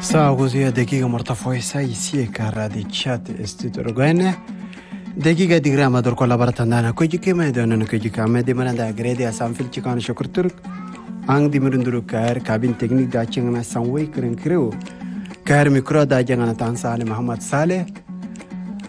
ساعة دقيقة مرتفعة سايسية كارا دي تشات استيتروغانا دقيقة دي غراما دور كولا براتاندانا كوجي كيما دونو كوجي كاما دي مراندا غريدي اسام فيل تشيكان شكر ترك ang di merunduru kar kabin teknik da cengana sangway keren kreu kar mikro da jangana tan Saleh Muhammad Saleh